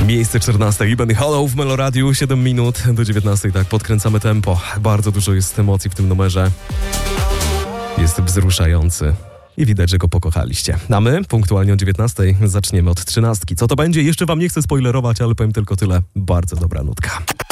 Miejsce 14. Benny Hollow w Meloradiu, 7 minut do 19. Tak, podkręcamy tempo. Bardzo dużo jest emocji w tym numerze. Jest wzruszający. I widać, że go pokochaliście. A my punktualnie o 19 zaczniemy od 13. Co to będzie? Jeszcze wam nie chcę spoilerować, ale powiem tylko tyle. Bardzo dobra nutka.